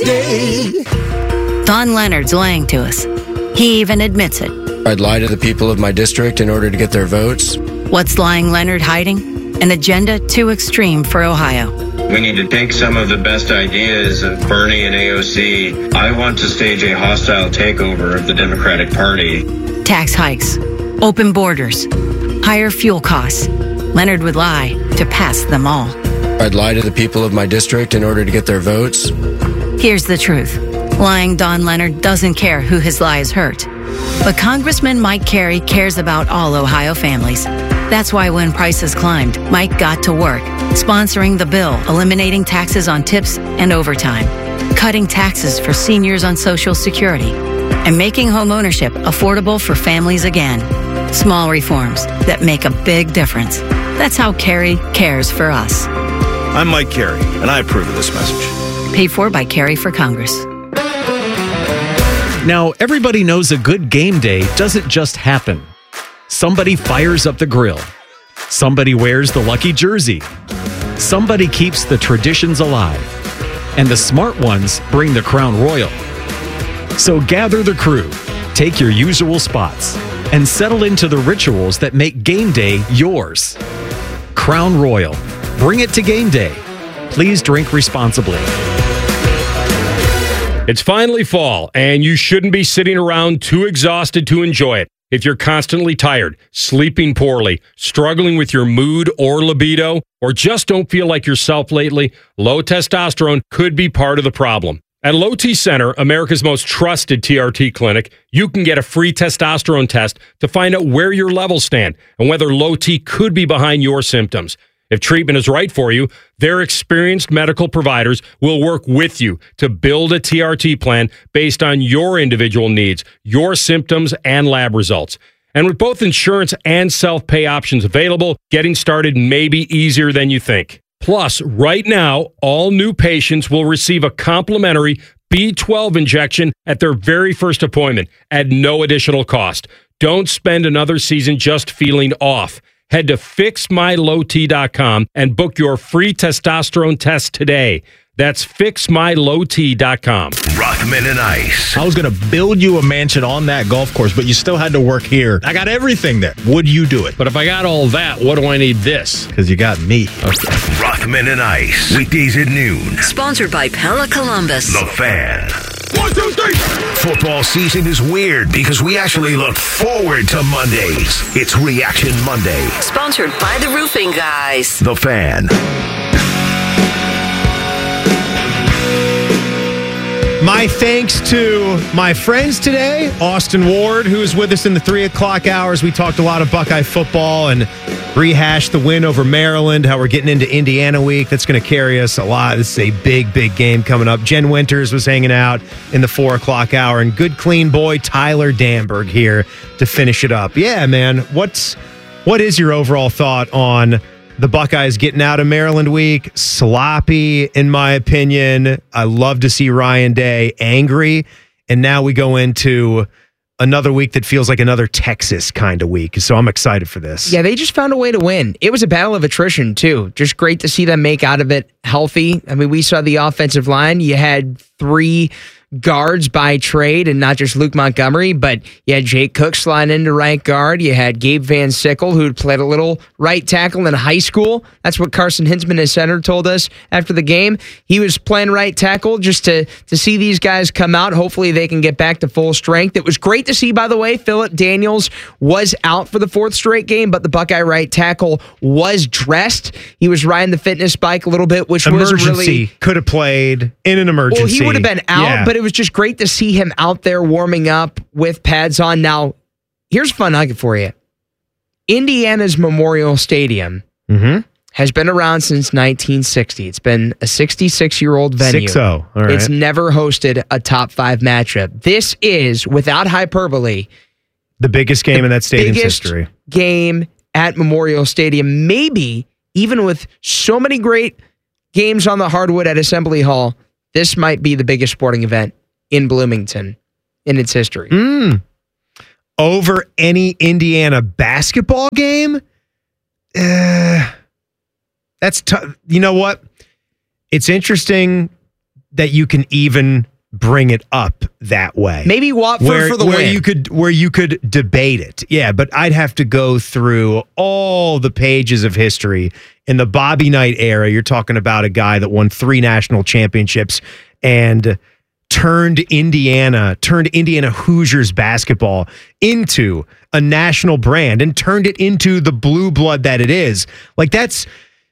day. Don Leonard's lying to us. He even admits it. I'd lie to the people of my district in order to get their votes. What's lying Leonard hiding? An agenda too extreme for Ohio. We need to take some of the best ideas of Bernie and AOC. I want to stage a hostile takeover of the Democratic Party. Tax hikes, open borders, higher fuel costs. Leonard would lie to pass them all. I'd lie to the people of my district in order to get their votes. Here's the truth. Lying Don Leonard doesn't care who his lies hurt. But Congressman Mike Carey cares about all Ohio families. That's why when prices climbed, Mike got to work, sponsoring the bill, eliminating taxes on tips and overtime, cutting taxes for seniors on Social Security, and making homeownership affordable for families again. Small reforms that make a big difference. That's how Carey cares for us. I'm Mike Carey, and I approve of this message. Paid for by Carey for Congress. Now, everybody knows a good game day doesn't just happen. Somebody fires up the grill. Somebody wears the lucky jersey. Somebody keeps the traditions alive. And the smart ones bring the Crown Royal. So gather the crew, take your usual spots, and settle into the rituals that make game day yours. Crown Royal. Bring it to game day. Please drink responsibly. It's finally fall, and you shouldn't be sitting around too exhausted to enjoy it. If you're constantly tired, sleeping poorly, struggling with your mood or libido, or just don't feel like yourself lately, low testosterone could be part of the problem. At Low T Center, America's most trusted TRT clinic, you can get a free testosterone test to find out where your levels stand and whether low T could be behind your symptoms. If treatment is right for you, their experienced medical providers will work with you to build a TRT plan based on your individual needs, your symptoms, and lab results. And with both insurance and self-pay options available, getting started may be easier than you think. Plus, right now, all new patients will receive a complimentary B12 injection at their very first appointment at no additional cost. Don't spend another season just feeling off. Head to fixmylowt.com and book your free testosterone test today. That's fixmylowt.com. Rothman and Ice. I was going to build you a mansion on that golf course, but you still had to work here. I got everything there. Would you do it? But if I got all that, what do I need this? Because you got me. Okay. Rothman and Ice. Weekdays at noon. Sponsored by Pella Columbus. The Fan. 1, 2, 3. Football season is weird because we actually look forward to Mondays. It's Reaction Monday. Sponsored by the Roofing Guys. The Fan. My thanks to my friends today, Austin Ward, who is with us in the 3 o'clock hours. We talked a lot of Buckeye football and rehashed the win over Maryland, how we're getting into Indiana week. That's going to carry us a lot. This is a big, big game coming up. Jen Winters was hanging out in the 4 o'clock hour, and good, clean boy Tyler Danberg here to finish it up. Yeah, man, what is your overall thought on the Buckeyes getting out of Maryland week? Sloppy, in my opinion. I love to see Ryan Day angry. And now we go into another week that feels like another Texas kind of week. So I'm excited for this. Yeah, they just found a way to win. It was a battle of attrition, too. Just great to see them make out of it healthy. I mean, we saw the offensive line. You had 3 guards by trade, and not just Luke Montgomery, but you had Jake Cook sliding into right guard. You had Gabe Van Sickle, who had played a little right tackle in high school. That's what Carson Hinsman, his center, told us after the game. He was playing right tackle just to see these guys come out. Hopefully they can get back to full strength. It was great to see, by the way, Phillip Daniels was out for the 4th straight game, but the Buckeye right tackle was dressed. He was riding the fitness bike a little bit, which was really... Could have played in an emergency. Well, he would have been out, but it was just great to see him out there warming up with pads on. Now, here's a fun nugget for you. Indiana's Memorial Stadium has been around since 1960. It's been a 66-year-old venue. 6-0. All right. It's never hosted a top 5 matchup. This is, without hyperbole, the biggest game in that stadium's history. Game at Memorial Stadium. Maybe, even with so many great games on the hardwood at Assembly Hall, this might be the biggest sporting event in Bloomington in its history. Over any Indiana basketball game? That's tough. You know what? It's interesting that you can even bring it up that way. Maybe Watford for the win. Where you could debate it. Yeah, but I'd have to go through all the pages of history. In the Bobby Knight era, you're talking about a guy that won 3 national championships and turned Indiana Hoosiers basketball into a national brand and turned it into the blue blood that it is. Like that's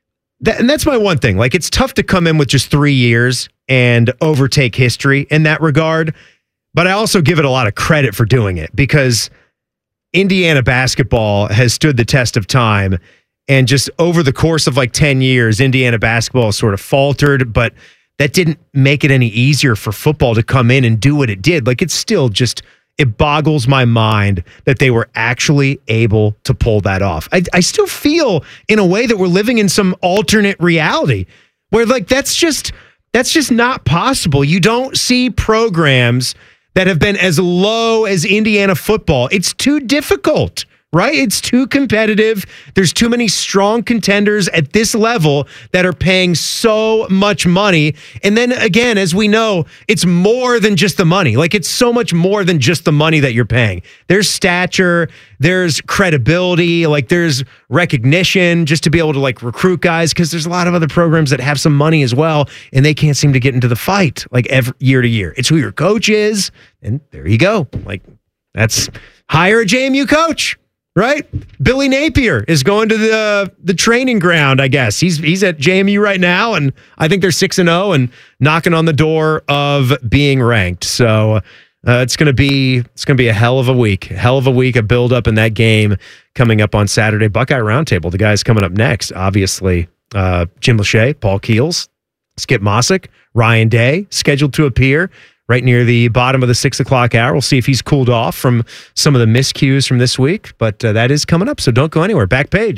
my one thing. Like, it's tough to come in with just 3 years and overtake history in that regard. But I also give it a lot of credit for doing it, because Indiana basketball has stood the test of time. And just over the course of like 10 years, Indiana basketball sort of faltered, but that didn't make it any easier for football to come in and do what it did. Like, it's still just, it boggles my mind that they were actually able to pull that off. I still feel in a way that we're living in some alternate reality where, like, that's just not possible. You don't see programs that have been as low as Indiana football. It's too difficult, right? It's too competitive. There's too many strong contenders at this level that are paying so much money. And then again, as we know, it's more than just the money. Like, it's so much more than just the money that you're paying. There's stature, there's credibility, like there's recognition just to be able to like recruit guys, because there's a lot of other programs that have some money as well, and they can't seem to get into the fight like every year to year. It's who your coach is, and there you go. Like, that's hire a JMU coach. Right? Billy Napier is going to the training ground, I guess. He's at JMU right now, and I think they're 6-0 and knocking on the door of being ranked. So it's going to be a hell of a week. A build up in that game coming up on Saturday. Buckeye Roundtable. The guys coming up next, obviously, Jim Lachey, Paul Keels, Skip Mossick, Ryan Day scheduled to appear right near the bottom of the 6 o'clock hour. We'll see if he's cooled off from some of the miscues from this week, but that is coming up, so don't go anywhere. Back page.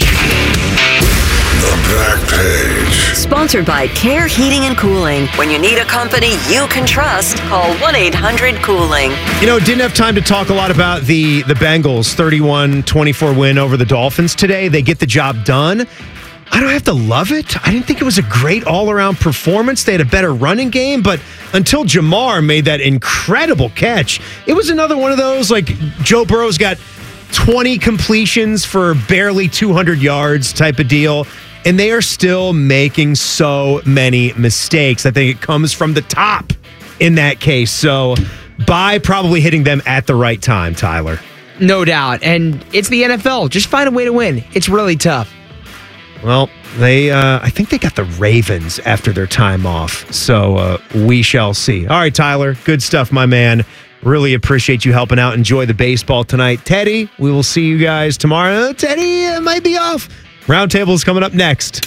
The Back Page. Sponsored by Care Heating and Cooling. When you need a company you can trust, call 1-800-COOLING. You know, didn't have time to talk a lot about the Bengals' 31-24 win over the Dolphins today. They get the job done. I don't have to love it. I didn't think it was a great all-around performance. They had a better running game, but until Jamar made that incredible catch, it was another one of those, like, Joe Burrow's got 20 completions for barely 200 yards type of deal, and they are still making so many mistakes. I think it comes from the top in that case. So, by probably hitting them at the right time, Tyler. No doubt. And it's the NFL. Just find a way to win. It's really tough. Well, I think they got the Ravens after their time off, so we shall see. All right, Tyler, good stuff, my man. Really appreciate you helping out. Enjoy the baseball tonight. Teddy, we will see you guys tomorrow. Teddy might be off. Roundtable is coming up next.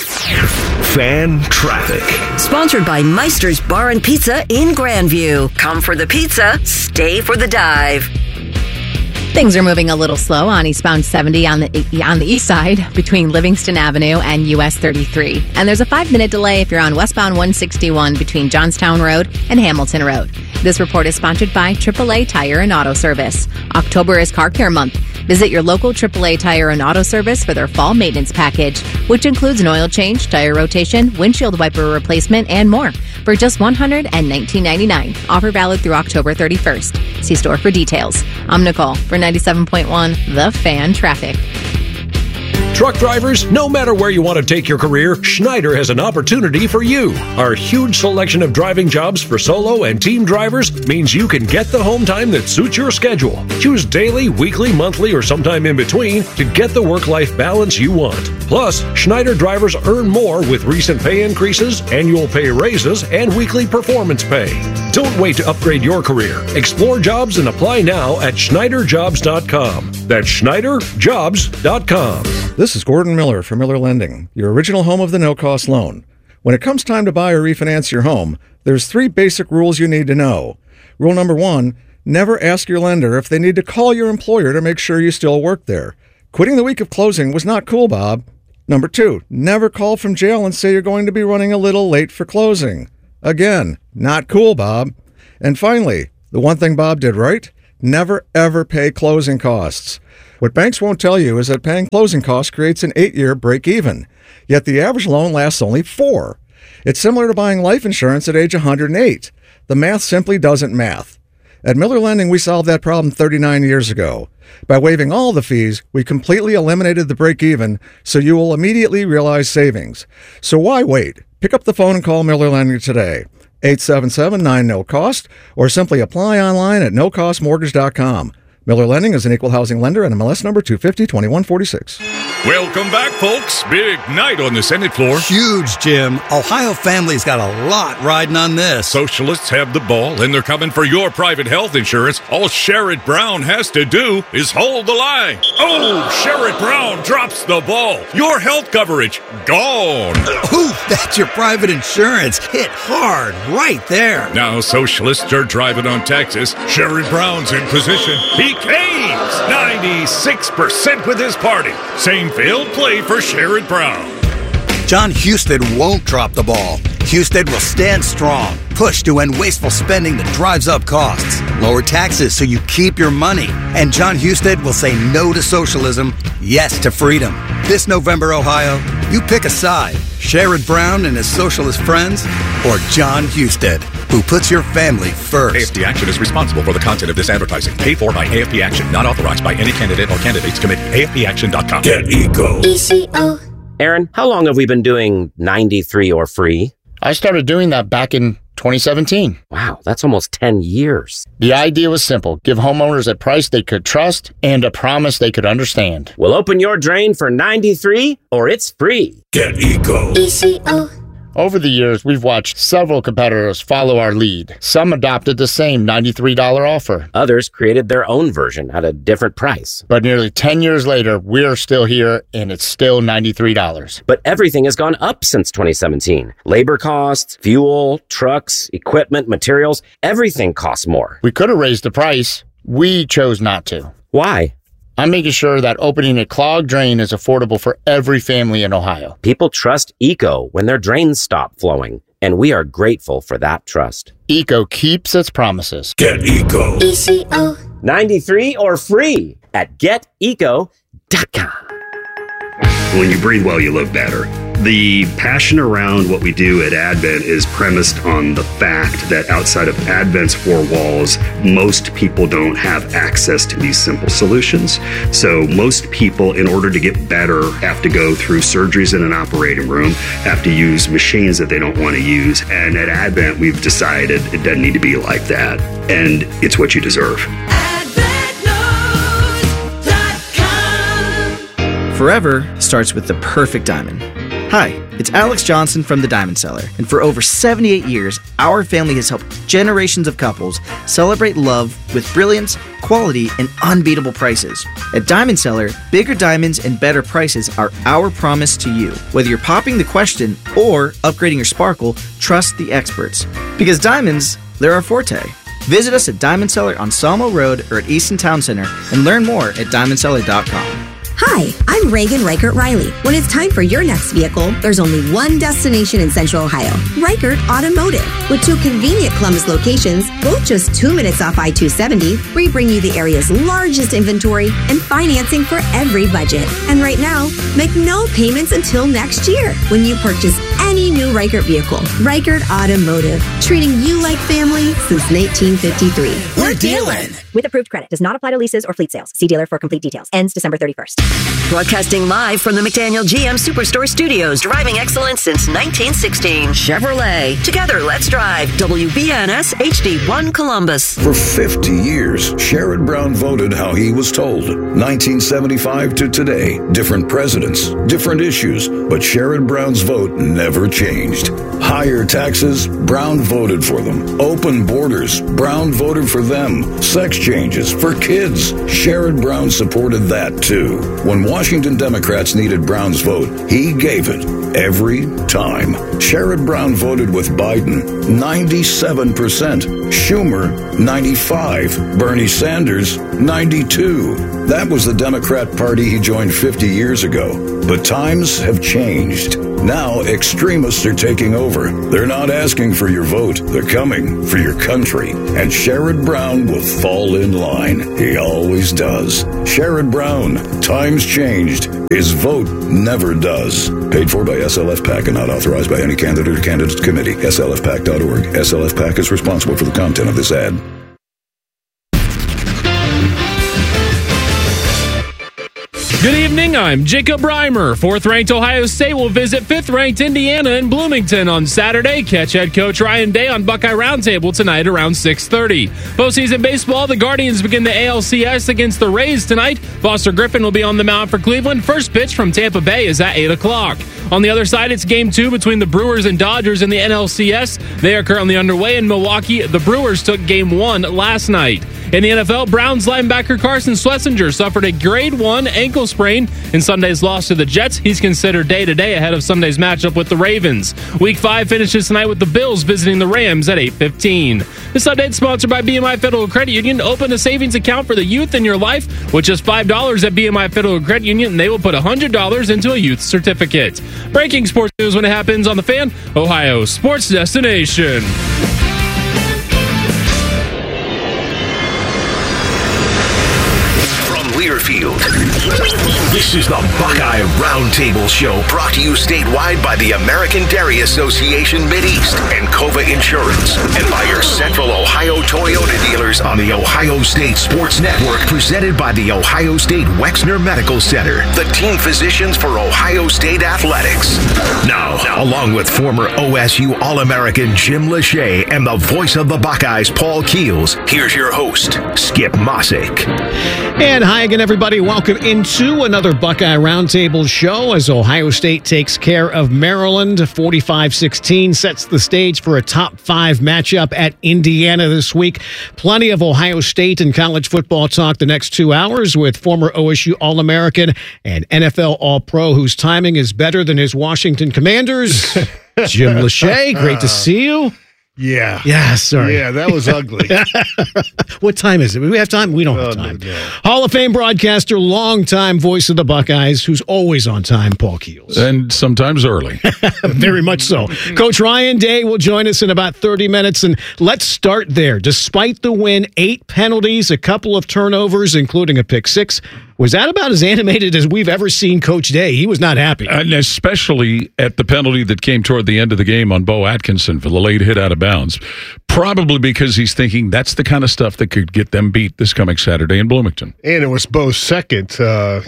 Fan traffic. Sponsored by Meister's Bar and Pizza in Grandview. Come for the pizza, stay for the dive. Things are moving a little slow on eastbound 70 on the east side between Livingston Avenue and US 33. And there's a 5-minute delay if you're on westbound 161 between Johnstown Road and Hamilton Road. This report is sponsored by AAA Tire and Auto Service. October is Car Care Month. Visit your local AAA Tire and Auto Service for their fall maintenance package, which includes an oil change, tire rotation, windshield wiper replacement, and more for just $119.99. Offer valid through October 31st. See store for details. I'm Nicole for 97.1 The Fan Traffic. Truck drivers, no matter where you want to take your career, Schneider has an opportunity for you. Our huge selection of driving jobs for solo and team drivers means you can get the home time that suits your schedule. Choose daily, weekly, monthly, or sometime in between to get the work-life balance you want. Plus, Schneider drivers earn more with recent pay increases, annual pay raises, and weekly performance pay. Don't wait to upgrade your career. Explore jobs and apply now at SchneiderJobs.com. That's SchneiderJobs.com. This is Gordon Miller from Miller Lending, your original home of the no-cost loan. When it comes time to buy or refinance your home, there's 3 basic rules you need to know. Rule number 1, never ask your lender if they need to call your employer to make sure you still work there. Quitting the week of closing was not cool, Bob. Number 2, never call from jail and say you're going to be running a little late for closing. Again, not cool, Bob. And finally, the one thing Bob did right, never ever pay closing costs. What banks won't tell you is that paying closing costs creates an 8-year break-even, yet the average loan lasts only 4. It's similar to buying life insurance at age 108. The math simply doesn't math. At Miller Lending, we solved that problem 39 years ago. By waiving all the fees, we completely eliminated the break-even, so you will immediately realize savings. So why wait? Pick up the phone and call Miller Lending today. 877-9-NO-COST, or simply apply online at nocostmortgage.com. Miller Lending is an equal housing lender and MLS number 250-2146. Welcome back, folks. Big night on the Senate floor. Huge, Jim. Ohio families got a lot riding on this. Socialists have the ball, and they're coming for your private health insurance. All Sherrod Brown has to do is hold the line. Oh, Sherrod Brown drops the ball. Your health coverage, gone. Ooh, that's your private insurance. Hit hard right there. Now socialists are driving on Texas. Sherrod Brown's in position. He caves 96% with his party. Same failed play for Sherrod Brown. John Husted won't drop the ball. Husted will stand strong, push to end wasteful spending that drives up costs, lower taxes so you keep your money. And John Husted will say no to socialism, yes to freedom. This November, Ohio, you pick a side. Sherrod Brown and his socialist friends, or John Husted, who puts your family first. AFP Action is responsible for the content of this advertising. Paid for by AFP Action. Not authorized by any candidate or candidates committee. AFPAction.com. Get Eco. ECO. Aaron, how long have we been doing 93 or free? I started doing that back in 2017. Wow, that's almost 10 years. The idea was simple. Give homeowners a price they could trust and a promise they could understand. We'll open your drain for 93 or it's free. Get Eco. ECO. Over the years, we've watched several competitors follow our lead. Some adopted the same $93 offer. Others created their own version at a different price. But nearly 10 years later, we're still here, and it's still $93. But everything has gone up since 2017. Labor costs, fuel, trucks, equipment, materials, everything costs more. We could have raised the price. We chose not to. Why? I'm making sure that opening a clogged drain is affordable for every family in Ohio. People trust Eco when their drains stop flowing, and we are grateful for that trust. Eco keeps its promises. Get Eco. ECO. 93 or free at geteco.com. When you breathe well, you live better. The passion around what we do at Advent is premised on the fact that outside of Advent's four walls, most people don't have access to these simple solutions. So most people, in order to get better, have to go through surgeries in an operating room, have to use machines that they don't want to use. And at Advent, we've decided it doesn't need to be like that. And it's what you deserve. Forever starts with the perfect diamond. Hi, it's Alex Johnson from The Diamond Cellar, and for over 78 years, our family has helped generations of couples celebrate love with brilliance, quality, and unbeatable prices. At Diamond Cellar, bigger diamonds and better prices are our promise to you. Whether you're popping the question or upgrading your sparkle, trust the experts. Because diamonds, they're our forte. Visit us at Diamond Cellar on Sawmill Road or at Easton Town Center and learn more at diamondcellar.com. Hi, I'm Reagan Reichert Riley. When it's time for your next vehicle, there's only one destination in Central Ohio, Reichert Automotive. With two convenient Columbus locations, both just 2 minutes off I-270, we bring you the area's largest inventory and financing for every budget. And right now, make no payments until next year when you purchase any new Reichert vehicle. Reichert Automotive, treating you like family since 1953. We're dealing. With approved credit. Does not apply to leases or fleet sales. See dealer for complete details. Ends December 31st. Broadcasting live from the McDaniel GM Superstore Studios. Driving excellence since 1916. Chevrolet. Together, let's drive. WBNS HD1 Columbus. For 50 years, Sherrod Brown voted how he was told. 1975 to today, different presidents, different issues, but Sherrod Brown's vote never changed. Higher taxes, Brown voted for them. Open borders, Brown voted for them. Sex changes for kids, Sherrod Brown supported that too. When Washington Democrats needed Brown's vote, he gave it every time. Sherrod Brown voted with Biden, 97%. Schumer, 95. Bernie Sanders, 92. That was the Democrat Party he joined 50 years ago. But times have changed. Now, extremists are taking over. They're not asking for your vote. They're coming for your country. And Sherrod Brown will fall in line. He always does. Sherrod Brown. Times changed. His vote never does. Paid for by SLF PAC and not authorized by any candidate or candidates committee. SLFPAC.org. SLF PAC is responsible for the content of this ad. Good evening, I'm Jacob Reimer. 4th-ranked Ohio State will visit 5th-ranked Indiana in Bloomington on Saturday. Catch head coach Ryan Day on Buckeye Roundtable tonight around 6:30. Postseason baseball, the Guardians begin the ALCS against the Rays tonight. Foster Griffin will be on the mound for Cleveland. First pitch from Tampa Bay is at 8 o'clock. On the other side, it's Game 2 between the Brewers and Dodgers in the NLCS. They are currently underway in Milwaukee. The Brewers took Game 1 last night. In the NFL, Browns linebacker Carson Schlesinger suffered a grade 1 ankle sprain in Sunday's loss to the Jets. He's considered day-to-day ahead of Sunday's matchup with the Ravens. Week 5 finishes tonight with the Bills visiting the Rams at 8:15. This update is sponsored by BMI Federal Credit Union. Open a savings account for the youth in your life with just $5 at BMI Federal Credit Union, and they will put $100 into a youth certificate. Breaking sports news when it happens on The Fan, Ohio sports destination. Learfield. This is the Buckeye Roundtable Show, brought to you statewide by the American Dairy Association Mideast and Cova Insurance, and by your Central Ohio Toyota dealers on the Ohio State Sports Network, presented by the Ohio State Wexner Medical Center, the team physicians for Ohio State Athletics. Now, along with former OSU All-American Jim Lachey and the voice of the Buckeyes, Paul Keels, here's your host, Skip Mossick. And hi again, everybody. Welcome into another Buckeye Roundtable show as Ohio State takes care of Maryland. 45-16 sets the stage for a top 5 matchup at Indiana this week. Plenty of Ohio State and college football talk the next 2 hours with former OSU All-American and NFL All-Pro whose timing is better than his Washington Commanders. Jim Lachey, great to see you. Yeah. Yeah, sorry. Yeah, that was ugly. What time is it? We have time? We don't have time. No. Hall of Fame broadcaster, longtime voice of the Buckeyes, who's always on time, Paul Keels. And sometimes early. Very much so. Coach Ryan Day will join us in about 30 minutes, and let's start there. Despite the win, 8 penalties, a couple of turnovers, including a pick 6. Was that about as animated as we've ever seen Coach Day? He was not happy. And especially at the penalty that came toward the end of the game on Bo Atkinson for the late hit out of bounds. Probably because he's thinking that's the kind of stuff that could get them beat this coming Saturday in Bloomington. And it was Bo's second, kind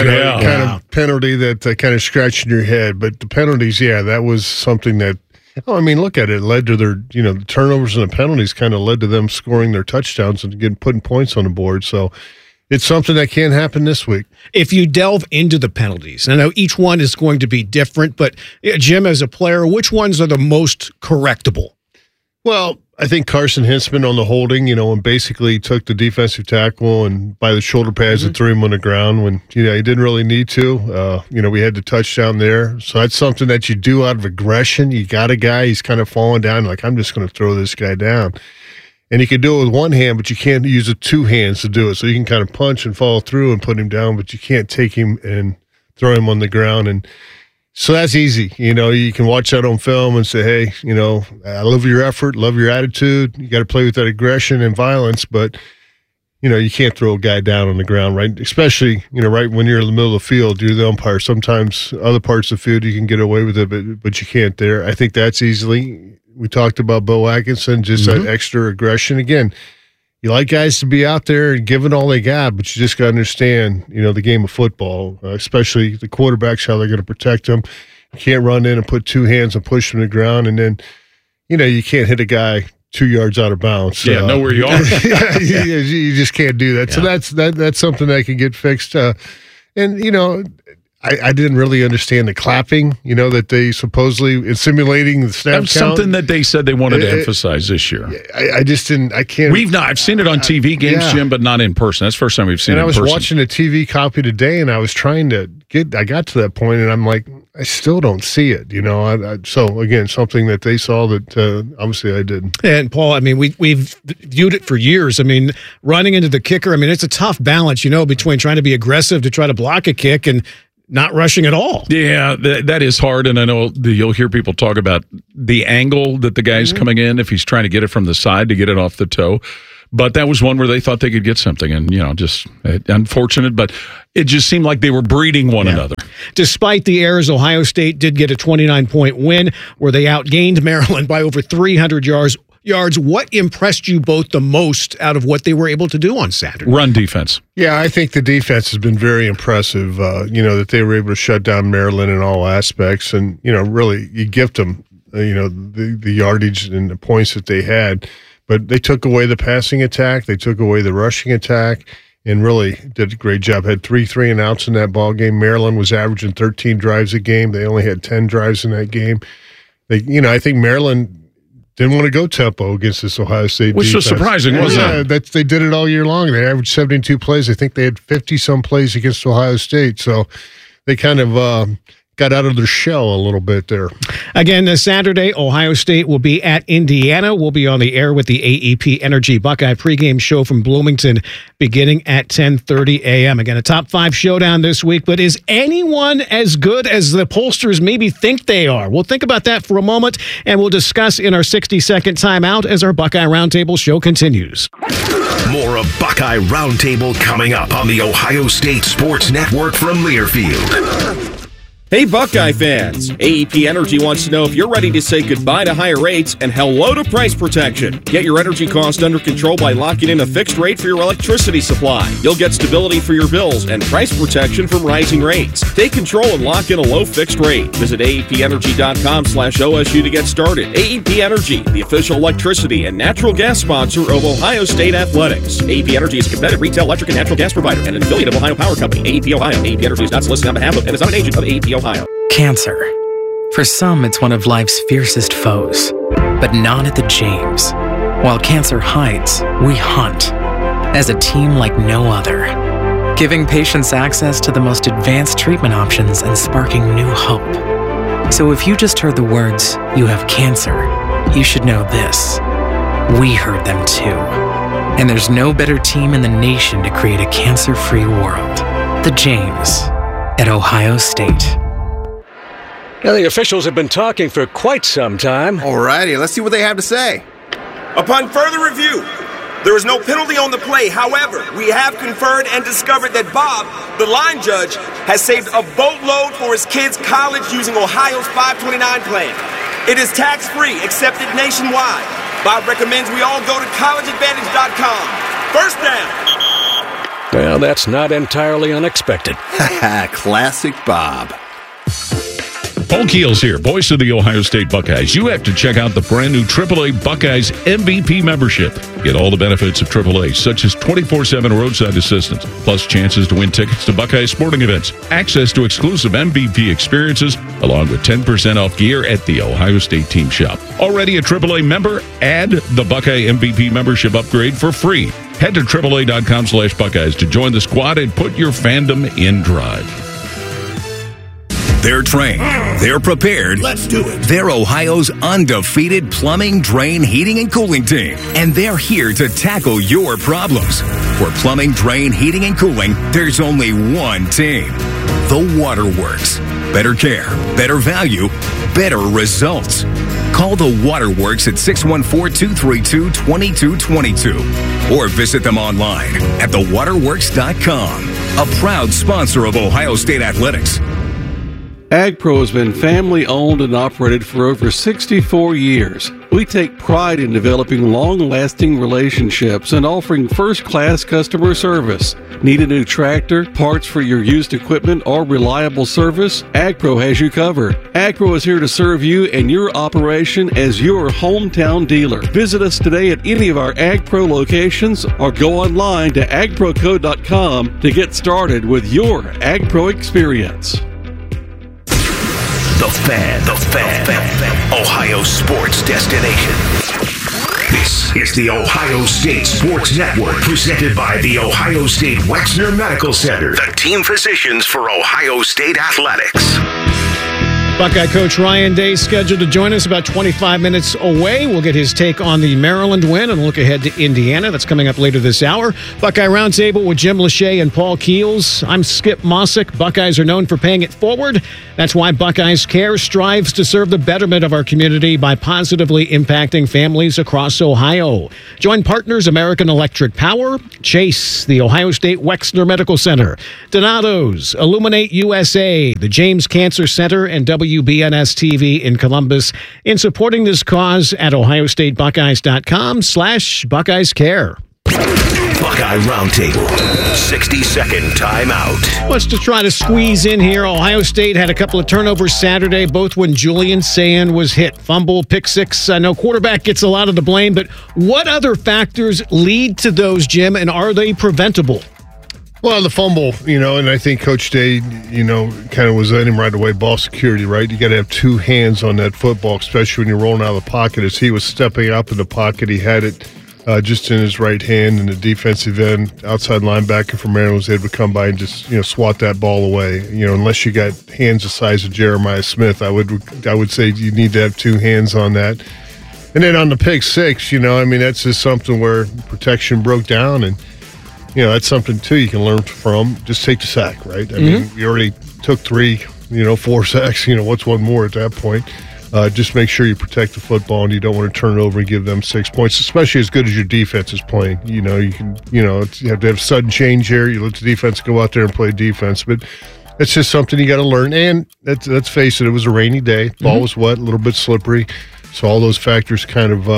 of penalty that kind of scratched in your head. But the penalties, that was something that, look at it. It led to their, the turnovers and the penalties kind of led to them scoring their touchdowns and putting points on the board. So it's something that can happen this week. If you delve into the penalties, I know each one is going to be different, but Jim, as a player, which ones are the most correctable? Well, I think Carson Hinsman on the holding, and basically took the defensive tackle and by the shoulder pads and threw him on the ground when, he didn't really need to. We had the touchdown there. So that's something that you do out of aggression. You got a guy, he's kind of falling down, like, I'm just going to throw this guy down. And you can do it with one hand, but you can't use it 2 hands to do it. So you can kind of punch and follow through and put him down, but you can't take him and throw him on the ground. And so that's easy. You can watch that on film and say, hey, I love your effort, love your attitude. You got to play with that aggression and violence, but, you can't throw a guy down on the ground, right? Especially, right when you're in the middle of the field, you're the umpire. Sometimes other parts of the field you can get away with it, but you can't there. I think that's easily. We talked about Bo Atkinson, just that extra aggression. Again, you like guys to be out there and giving all they got, but you just got to understand, the game of football, especially the quarterbacks, how they're going to protect them. You can't run in and put 2 hands and push them to the ground, and then, you can't hit a guy 2 yards out of bounds. Yeah, know where you are. You just can't do that. Yeah. So that's something that can get fixed. I didn't really understand the clapping, that they supposedly, in simulating the snap count. That's something that they said they wanted to emphasize this year. I just didn't, I can't. I've seen it on TV games, Jim, but not in person. That's the first time we've seen it in person. And I was watching a TV copy today, and I was trying to I got to that point, and I'm like, I still don't see it, So, again, something that they saw that obviously I didn't. And, Paul, we've viewed it for years. Running into the kicker, it's a tough balance, between trying to be aggressive to try to block a kick and not rushing at all. Yeah, that is hard. And I know you'll hear people talk about the angle that the guy's coming in, if he's trying to get it from the side to get it off the toe. But that was one where they thought they could get something. And, just unfortunate. But it just seemed like they were breeding one another. Despite the errors, Ohio State did get a 29-point win where they outgained Maryland by over 300 yards. What impressed you both the most out of what they were able to do on Saturday? Run defense. Yeah, I think the defense has been very impressive, that they were able to shut down Maryland in all aspects. And, really, you gift them, the yardage and the points that they had. But they took away the passing attack. They took away the rushing attack and really did a great job. Had 3 3-and-outs in that ball game. Maryland was averaging 13 drives a game. They only had 10 drives in that game. I think Maryland didn't want to go tempo against this Ohio State Which defense. was surprising, wasn't it? They did it all year long. They averaged 72 plays. I think they had 50-some plays against Ohio State. So they kind of got out of their shell a little bit there. Again, this Saturday, Ohio State will be at Indiana. We'll be on the air with the AEP Energy Buckeye pregame show from Bloomington beginning at 10:30 a.m. Again, a top 5 showdown this week, but is anyone as good as the pollsters maybe think they are? We'll think about that for a moment, and we'll discuss in our 60-second timeout as our Buckeye Roundtable show continues. More of Buckeye Roundtable coming up on the Ohio State Sports Network from Learfield. Hey Buckeye fans, AEP Energy wants to know if you're ready to say goodbye to higher rates and hello to price protection. Get your energy cost under control by locking in a fixed rate for your electricity supply. You'll get stability for your bills and price protection from rising rates. Take control and lock in a low fixed rate. Visit AEPenergy.com/OSU to get started. AEP Energy, the official electricity and natural gas sponsor of Ohio State Athletics. AEP Energy is a competitive retail electric and natural gas provider and an affiliate of Ohio Power Company. AEP Ohio. AEP Energy is not solicited on behalf of and is not an agent of AEP Ohio. Cancer. For some, it's one of life's fiercest foes, but not at the James. While cancer hides, we hunt as a team like no other, giving patients access to the most advanced treatment options and sparking new hope. So if you just heard the words, "you have cancer," you should know this. We heard them too. And there's no better team in the nation to create a cancer-free world. The James at Ohio State. Now, the officials have been talking for quite some time. Alrighty, let's see what they have to say. Upon further review, there is no penalty on the play. However, we have conferred and discovered that Bob, the line judge, has saved a boatload for his kids' college using Ohio's 529 plan. It is tax-free, accepted nationwide. Bob recommends we all go to collegeadvantage.com. First down. Well, that's not entirely unexpected. Classic Bob. Paul Keels here, voice of the Ohio State Buckeyes. You have to check out the brand new AAA Buckeyes MVP membership. Get all the benefits of AAA, such as 24/7 roadside assistance, plus chances to win tickets to Buckeye sporting events, access to exclusive MVP experiences, along with 10% off gear at the Ohio State team shop. Already a AAA member? Add the Buckeye MVP membership upgrade for free. Head to AAA.com/Buckeyes to join the squad and put your fandom in drive. They're trained. They're prepared. Let's do it. They're Ohio's undefeated plumbing, drain, heating, and cooling team. And they're here to tackle your problems. For plumbing, drain, heating, and cooling, there's only one team. The Waterworks. Better care, better value, better results. Call the Waterworks at 614-232-2222 or visit them online at thewaterworks.com. A proud sponsor of Ohio State Athletics. AgPro has been family-owned and operated for over 64 years. We take pride in developing long-lasting relationships and offering first-class customer service. Need a new tractor, parts for your used equipment, or reliable service? AgPro has you covered. AgPro is here to serve you and your operation as your hometown dealer. Visit us today at any of our AgPro locations or go online to agproco.com to get started with your AgPro experience. The Fan. Ohio sports destination. This is the Ohio State Sports Network, presented by the Ohio State Wexner Medical Center, the team physicians for Ohio State Athletics. Buckeye coach Ryan Day scheduled to join us about 25 minutes away. We'll get his take on the Maryland win and look ahead to Indiana. That's coming up later this hour. Buckeye Roundtable with Jim Lachey and Paul Keels. I'm Skip Mossick. Buckeyes are known for paying it forward. That's why Buckeyes Care strives to serve the betterment of our community by positively impacting families across Ohio. Join partners American Electric Power, Chase, the Ohio State Wexner Medical Center, Donato's, Illuminate USA, the James Cancer Center, and WBNS TV in Columbus in supporting this cause at ohiostatebuckeyes.com/Buckeyes Care. Buckeye Roundtable, 60-second timeout. Wants to try to squeeze in here. Ohio State had a couple of turnovers Saturday, both when Julian Sayin was hit. Fumble, pick six. I know quarterback gets a lot of the blame, but what other factors lead to those, Jim, and are they preventable? Well, the fumble, and I think Coach Day, kind of was at him right away. Ball security, right? You got to have two hands on that football, especially when you're rolling out of the pocket. As he was stepping up in the pocket, he had it just in his right hand, and the defensive end, outside linebacker from Maryland was able to come by and just, swat that ball away. Unless you got hands the size of Jeremiah Smith, I would say you need to have two hands on that. And then on the pick six, that's just something where protection broke down, and that's something, too, you can learn from. Just take the sack, right? I mean, you already took 3, 4 sacks. What's one more at that point? Just make sure you protect the football, and you don't want to turn it over and give them 6 points, especially as good as your defense is playing. You have to have sudden change here. You let the defense go out there and play defense. But it's just something you got to learn. And let's face it, it was a rainy day. Ball was wet, a little bit slippery. So all those factors kind of,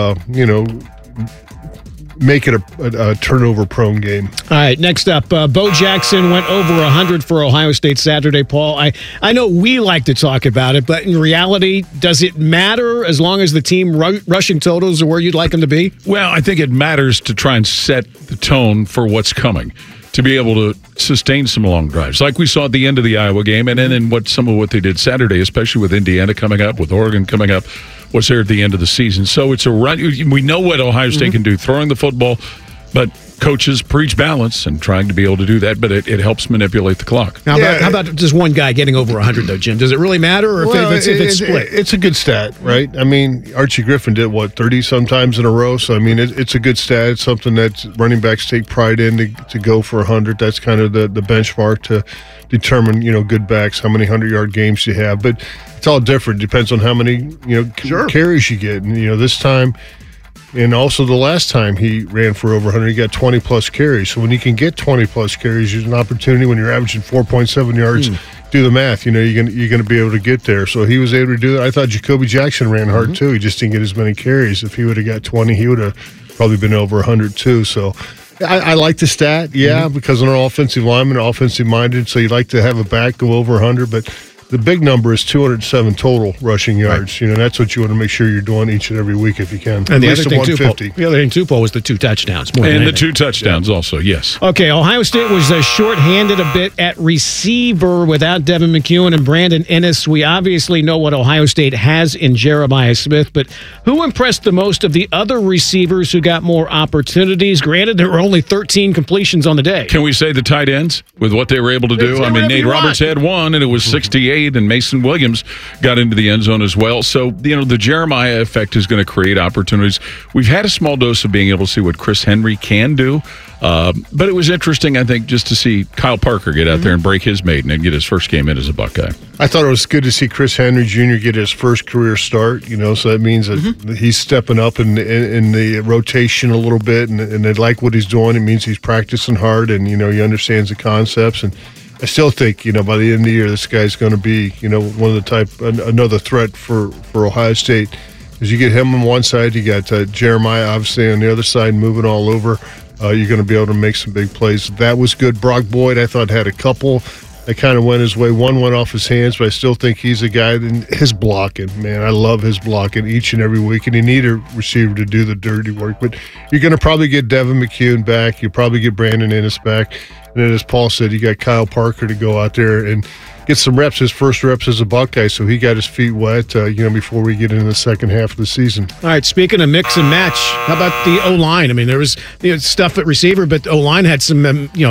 make it a turnover-prone game. All right, next up, Bo Jackson went over 100 for Ohio State Saturday, Paul. I know we like to talk about it, but in reality, does it matter as long as the team rushing totals are where you'd like them to be? Well, I think it matters to try and set the tone for what's coming, to be able to sustain some long drives, like we saw at the end of the Iowa game, and then in some of what they did Saturday, especially with Indiana coming up, with Oregon coming up, was there at the end of the season. So it's a run. We know what Ohio State can do, throwing the football, but coaches preach balance and trying to be able to do that, but it helps manipulate the clock. How about just one guy getting over 100, though, Jim? Does it really matter, or if it's split? It's a good stat, right? I mean, Archie Griffin did, 30 sometimes in a row? So, I mean, it's a good stat. It's something that running backs take pride in to go for 100. That's kind of the benchmark to determine, good backs, how many 100-yard games you have. But it's all different. It depends on how many, carries you get. And, this time, and also the last time he ran for over 100, he got 20-plus carries. So when you can get 20-plus carries, there's an opportunity when you're averaging 4.7 yards. Do the math. You're going to be able to get there. So he was able to do that. I thought Jacoby Jackson ran hard, too. He just didn't get as many carries. If he would have got 20, he would have probably been over 100, too. So I like the stat, because they're offensive linemen, offensive-minded, so you like to have a back go over 100, but the big number is 207 total rushing yards. Right. That's what you want to make sure you're doing each and every week if you can. And the other thing, too, Paul, was the 2 touchdowns. And the 2 touchdowns also, yes. Okay, Ohio State was short-handed a bit at receiver without Devin McEwen and Brandon Ennis. We obviously know what Ohio State has in Jeremiah Smith, but who impressed the most of the other receivers who got more opportunities? Granted, there were only 13 completions on the day. Can we say the tight ends with what they were able to do? I mean, Nate Roberts had one, and it was 68. And Mason Williams got into the end zone as well. So, the Jeremiah effect is going to create opportunities. We've had a small dose of being able to see what Chris Henry can do. But it was interesting, I think, just to see Kyle Parker get out there and break his maiden and get his first game in as a Buckeye. I thought it was good to see Chris Henry Jr. get his first career start, so that means that he's stepping up in the rotation a little bit, and they like what he's doing. It means he's practicing hard, and, he understands the concepts. And I still think, by the end of the year, this guy's going to be, one of the another threat for Ohio State. As you get him on one side, you got Jeremiah, obviously, on the other side, moving all over. You're going to be able to make some big plays. That was good. Brock Boyd, I thought, had a couple that kind of went his way. One went off his hands, but I still think he's a guy. His blocking, man, I love his blocking each and every week, and you need a receiver to do the dirty work. But you're going to probably get Devin McEwen back. You'll probably get Brandon Ennis back. And then, as Paul said, you got Kyle Parker to go out there and get some reps, his first reps as a Buckeye, so he got his feet wet, before we get into the second half of the season. All right, speaking of mix and match, how about the O-line? I mean, there was stuff at receiver, but O-line had some,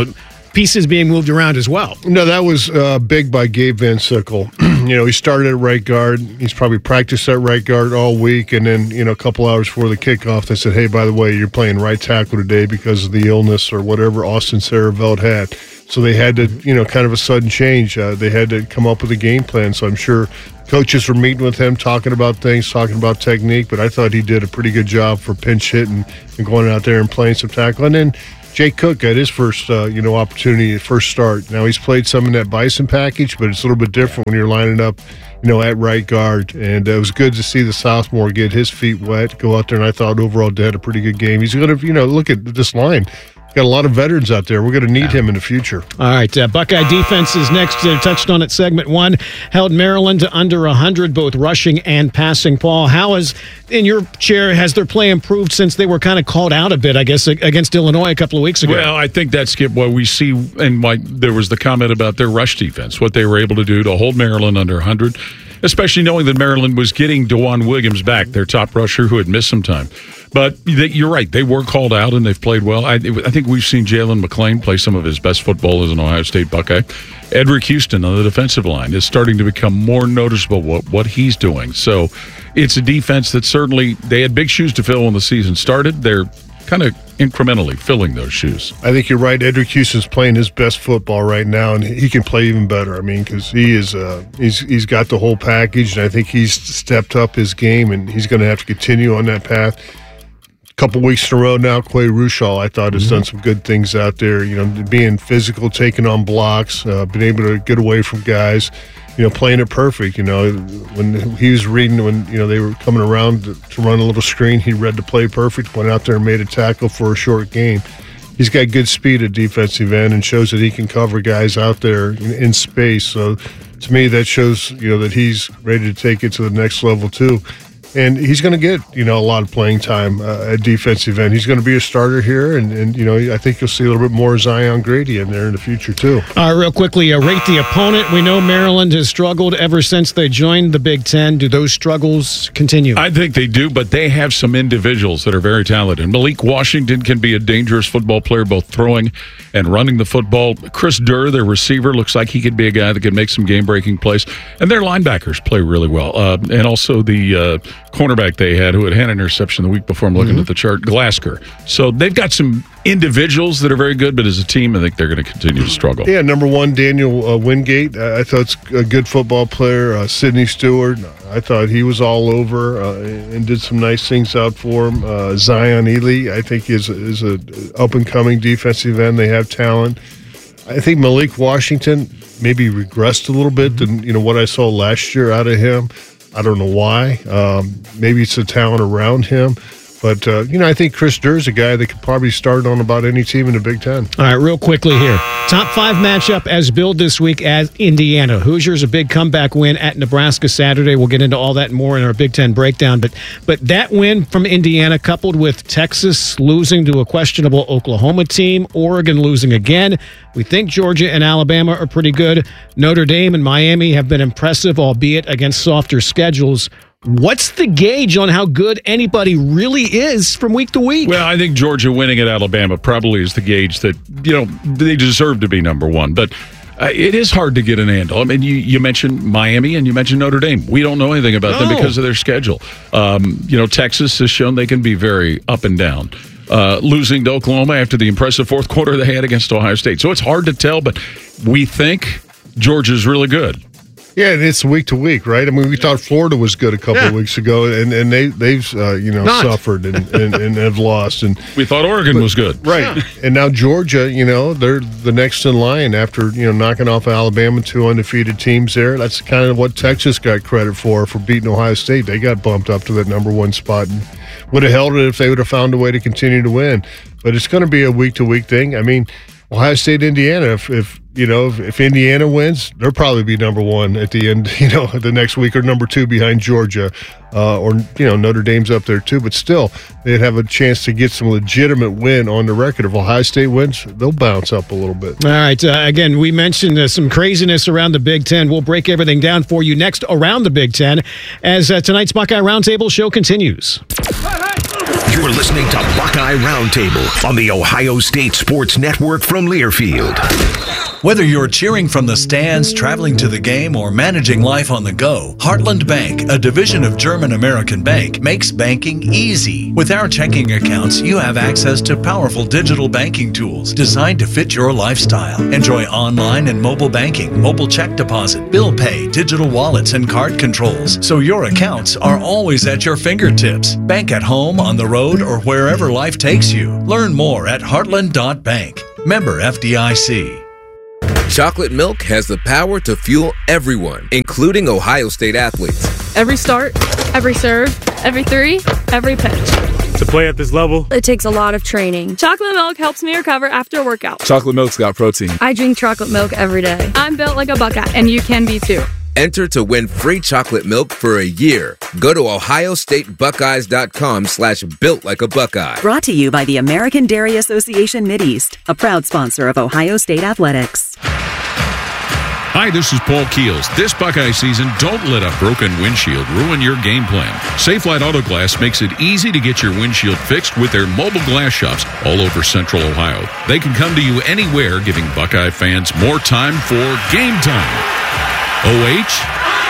pieces being moved around as well. No, that was big by Gabe Van Sickle. He started at right guard. He's probably practiced at right guard all week, and then, a couple hours before the kickoff, they said, hey, by the way, you're playing right tackle today because of the illness or whatever Austin Sareveld had. So they had to, kind of a sudden change. They had to come up with a game plan. So I'm sure coaches were meeting with him, talking about things, talking about technique, but I thought he did a pretty good job for pinch hitting and going out there and playing some tackle. And then Jake Cook got his first, opportunity, first start. Now, he's played some in that Bison package, but it's a little bit different when you're lining up, at right guard. And it was good to see the sophomore get his feet wet, go out there, and I thought overall did a pretty good game. He's going to, look at this line. Got a lot of veterans out there. We're going to need him in the future. All right, Buckeye defense is next. Touched on it, segment 1. Held Maryland to under 100, both rushing and passing. Paul, how has, in your chair, has their play improved since they were kind of called out a bit, I guess, against Illinois a couple of weeks ago? Well, I think that's, Skip, what we see, and why there was the comment about their rush defense, what they were able to do to hold Maryland under 100, especially knowing that Maryland was getting DeJuan Williams back, their top rusher who had missed some time. But you're right. They were called out, and they've played well. I think we've seen Jalen McLean play some of his best football as an Ohio State Buckeye. Edric Houston on the defensive line is starting to become more noticeable what he's doing. So it's a defense that certainly they had big shoes to fill when the season started. They're kind of incrementally filling those shoes. I think you're right. Edric Houston's playing his best football right now, and he can play even better. I mean, because he is he's got the whole package, and I think he's stepped up his game, and he's going to have to continue on that path. Couple weeks in a row now, Quay Rushall, I thought, has done some good things out there. Being physical, taking on blocks, been able to get away from guys, playing it perfect. When he was reading, when they were coming around to run a little screen, he read the play perfect, went out there and made a tackle for a short game. He's got good speed at defensive end and shows that he can cover guys out there in space. So to me, that shows that he's ready to take it to the next level too. And he's going to get, a lot of playing time at defensive end. He's going to be a starter here, and I think you'll see a little bit more Zion Grady in there in the future, too. All right, real quickly, rate the opponent. We know Maryland has struggled ever since they joined the Big Ten. Do those struggles continue? I think they do, but they have some individuals that are very talented. Malik Washington can be a dangerous football player, both throwing and running the football. Chris Durr, their receiver, looks like he could be a guy that could make some game-breaking plays. And their linebackers play really well. And also the cornerback they had who had an interception the week before. I'm looking at the chart, Glasgow. So they've got some individuals that are very good, but as a team, I think they're going to continue to struggle. Yeah, number 1, Daniel Wingate. I thought a good football player. Sidney Stewart, I thought he was all over and did some nice things out for him. Zion Ely, I think, is a up-and-coming defensive end. They have talent. I think Malik Washington maybe regressed a little bit than what I saw last year out of him. I don't know why. Maybe it's the talent around him. But, I think Chris Durr is a guy that could probably start on about any team in the Big Ten. All right, real quickly here. Top 5 matchup as billed this week at Indiana. Hoosiers, a big comeback win at Nebraska Saturday. We'll get into all that and more in our Big Ten breakdown. But that win from Indiana, coupled with Texas losing to a questionable Oklahoma team, Oregon losing again. We think Georgia and Alabama are pretty good. Notre Dame and Miami have been impressive, albeit against softer schedules. What's the gauge on how good anybody really is from week to week? Well, I think Georgia winning at Alabama probably is the gauge that, they deserve to be number 1. But it is hard to get an handle. I mean, you mentioned Miami and you mentioned Notre Dame. We don't know anything about them because of their schedule. Texas has shown they can be very up and down. Losing to Oklahoma after the impressive fourth quarter they had against Ohio State. So it's hard to tell, but we think Georgia's really good. Yeah, and it's week to week, right? I mean, we thought Florida was good a couple of weeks ago, and they've suffered and have lost. And we thought Oregon was good, right? Yeah. And now Georgia, they're the next in line after knocking off Alabama, 2 undefeated teams there. That's kind of what Texas got credit for beating Ohio State. They got bumped up to that number 1 spot and would have held it if they would have found a way to continue to win. But it's going to be a week to week thing. I mean, Ohio State, Indiana, if Indiana wins, they'll probably be number 1 at the end, the next week, or number 2 behind Georgia, or Notre Dame's up there too. But still, they'd have a chance to get some legitimate win on the record. If Ohio State wins, they'll bounce up a little bit. All right. Again, we mentioned some craziness around the Big Ten. We'll break everything down for you next around the Big Ten as tonight's Buckeye Roundtable show continues. You're listening to Buckeye Roundtable on the Ohio State Sports Network from Learfield. Whether you're cheering from the stands, traveling to the game, or managing life on the go, Heartland Bank, a division of German American Bank, makes banking easy. With our checking accounts, you have access to powerful digital banking tools designed to fit your lifestyle. Enjoy online and mobile banking, mobile check deposit, bill pay, digital wallets, and card controls, so your accounts are always at your fingertips. Bank at home, on the road, or wherever life takes you. Learn more at heartland.bank. Member FDIC. Chocolate milk has the power to fuel everyone, including Ohio State athletes. Every start, every serve, every three, every pitch. To play at this level, it takes a lot of training. Chocolate milk helps me recover after a workout. Chocolate milk's got protein. I drink chocolate milk every day. I'm built like a Buckeye, and you can be too. Enter to win free chocolate milk for a year. Go to ohiostatebuckeyes.com/built like a Buckeye. Brought to you by the American Dairy Association Mideast, a proud sponsor of Ohio State Athletics. Hi, this is Paul Keels. This Buckeye season, don't let a broken windshield ruin your game plan. Safelite Auto Glass makes it easy to get your windshield fixed with their mobile glass shops all over Central Ohio. They can come to you anywhere, giving Buckeye fans more time for game time. OH?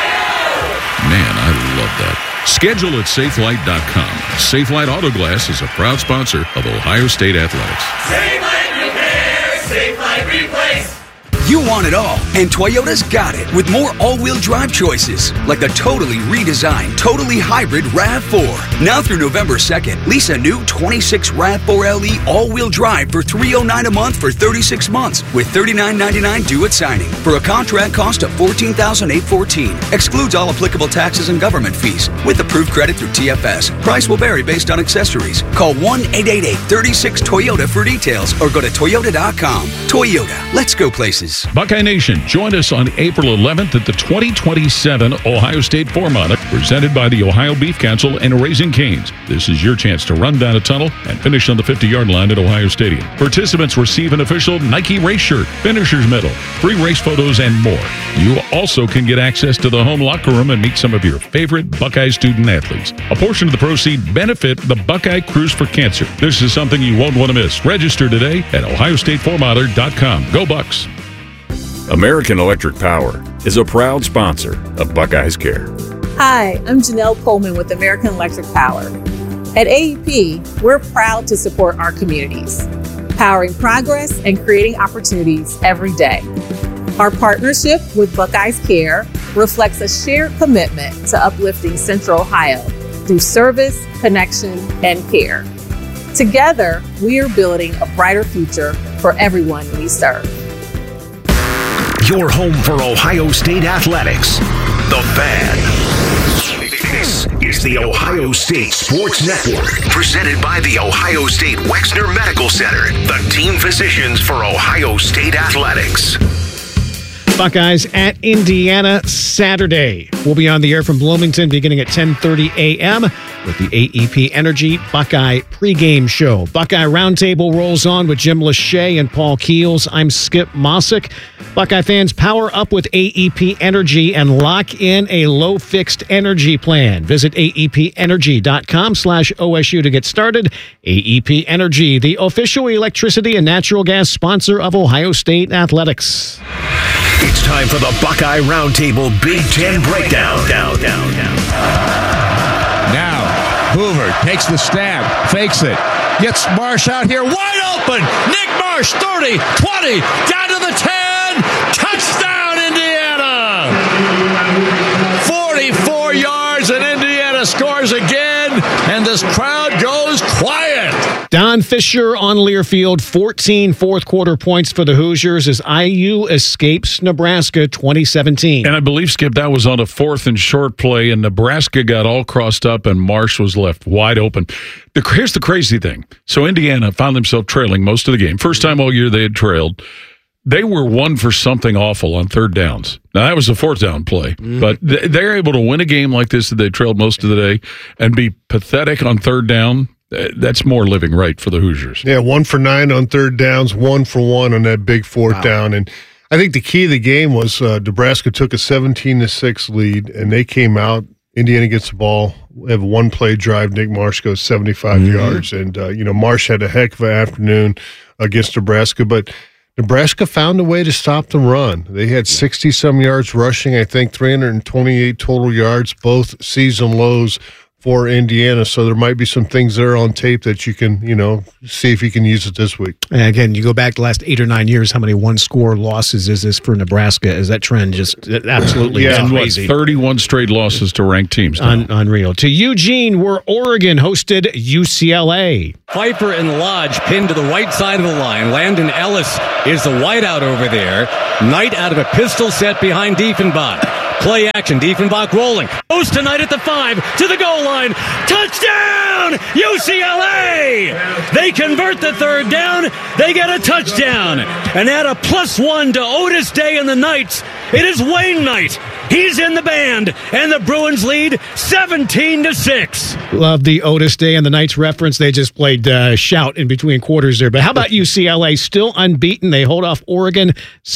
Man, I love that. Schedule at safelite.com. Safelite Auto Glass is a proud sponsor of Ohio State Athletics. Safelite Repair, Safelite Replace. You want it all, and Toyota's got it with more all-wheel drive choices, like the totally redesigned, totally hybrid RAV4. Now through November 2nd, lease a new 26 RAV4 LE all-wheel drive for $309 a month for 36 months, with $39.99 due at signing, for a contract cost of $14,814. Excludes all applicable taxes and government fees, with approved credit through TFS. Price will vary based on accessories. Call 1-888-36-TOYOTA for details, or go to Toyota.com. Toyota, let's go places. Buckeye Nation, join us on April 11th at the 2027 Ohio State Four-Mile, presented by the Ohio Beef Council and Raising Cane's. This is your chance to run down a tunnel and finish on the 50-yard line at Ohio Stadium. Participants receive an official Nike race shirt, finisher's medal, free race photos, and more. You also can get access to the home locker room and meet some of your favorite Buckeye student athletes. A portion of the proceeds benefit the Buckeye Cruise for Cancer. This is something you won't want to miss. Register today at ohiostatefourmiler.com. Go Bucks! American Electric Power is a proud sponsor of Buckeyes Care. Hi, I'm Janelle Coleman with American Electric Power. At AEP, we're proud to support our communities, powering progress and creating opportunities every day. Our partnership with Buckeyes Care reflects a shared commitment to uplifting Central Ohio through service, connection, and care. Together, we are building a brighter future for everyone we serve. Your home for Ohio State athletics, The Fan. This is the Ohio State Sports Network, presented by the Ohio State Wexner Medical Center, the team physicians for Ohio State athletics. Buckeyes at Indiana Saturday. We'll be on the air from Bloomington beginning at 10:30 a.m. with the AEP Energy Buckeye pregame show. Buckeye Roundtable rolls on with Jim Lachey and Paul Keels. I'm Skip Mossick. Buckeye fans, power up with AEP Energy and lock in a low fixed energy plan. Visit aepenergy.com/OSU to get started. AEP Energy, the official electricity and natural gas sponsor of Ohio State Athletics. It's time for the Buckeye Roundtable Big Ten Breakdown. Now, Hoover takes the stab, fakes it, gets Marsh out here wide open. Nick Marsh, 30, 20, down to the 10. Touchdown, Indiana! 44 yards, and Indiana scores again, and this crowd goes quiet. Don Fisher on Learfield, 14 fourth-quarter points for the Hoosiers as IU escapes Nebraska 2017. And I believe, Skip, that was on a 4th and short play, and Nebraska got all crossed up, and Marsh was left wide open. Here's the crazy thing. So Indiana found themselves trailing most of the game. First time all year they had trailed. They were one for something awful on third downs. Now, that was a 4th down play, but they're able to win a game like this that they trailed most of the day and be pathetic on third down. That's more living right for the Hoosiers. Yeah, 1 for 9 on third downs, 1 for 1 on that big 4th down. And I think the key of the game was Nebraska took a 17-6 lead, and they came out Indiana gets the ball. We have a one-play drive. Nick Marsh goes 75 yards. And, Marsh had a heck of an afternoon against Nebraska. But Nebraska found a way to stop the run. They had 60-some yards rushing, I think 328 total yards, both season lows for Indiana. So there might be some things there on tape that you can, see if you can use it this week. And again, you go back the last 8 or 9 years, how many one-score losses is this for Nebraska? Is that trend just absolutely crazy? 31 straight losses to ranked teams. Unreal. To Eugene, where Oregon hosted UCLA. Pfeiffer and Lodge pinned to the right side of the line. Landon Ellis is the wideout over there. Knight out of a pistol set behind Diefenbach. Play action, Diefenbach rolling. Goes tonight at the 5 to the goal line. Touchdown, UCLA! They convert the third down. They get a touchdown. And add a +1 to Otis Day and the Knights. It is Wayne Knight. He's in the band, and the Bruins lead 17-6. Love the Otis Day and the Knights reference. They just played shout in between quarters there. But how about UCLA? Still unbeaten. They hold off Oregon